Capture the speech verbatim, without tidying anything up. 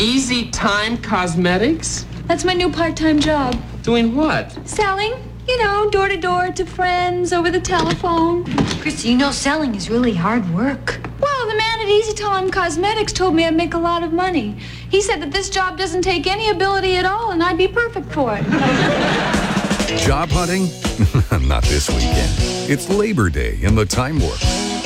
Easy Time Cosmetics? That's my new part-time job. Doing what? Selling. You know, door-to-door to friends over the telephone. Christy, you know selling is really hard work. Well, the man at Easy Time Cosmetics told me I'd make a lot of money. He said that this job doesn't take any ability at all, and I'd be perfect for it. Job hunting? Not this weekend. It's Labor Day in the Time Warp.